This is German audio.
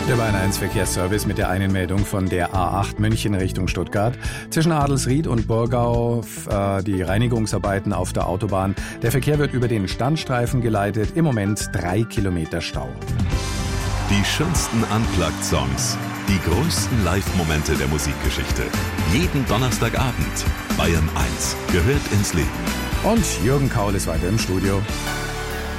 Der Bayern 1 Verkehrsservice mit der Einmeldung von der A8 München Richtung Stuttgart. Zwischen Adelsried und Burgau die Reinigungsarbeiten auf der Autobahn. Der Verkehr wird über den Standstreifen geleitet. Im Moment 3 Kilometer Stau. Die schönsten Unplugged-Songs. Die größten Live-Momente der Musikgeschichte. Jeden Donnerstagabend. Bayern 1 gehört ins Leben. Und Jürgen Kaul ist weiter im Studio.